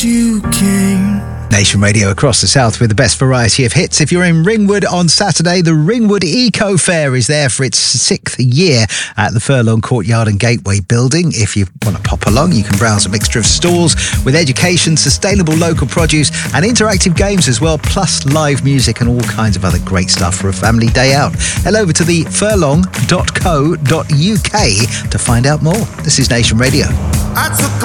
you came. Nation Radio across the south with the best variety of hits. If you're in Ringwood on Saturday, the Ringwood Eco Fair is there for its 6th year at the Furlong Courtyard and Gateway building. If you want to pop along, you can browse a mixture of stalls with education, sustainable local produce and interactive games as well, plus live music and all kinds of other great stuff for a family day out. Head over to the furlong.co.uk to find out more. This is Nation Radio. I took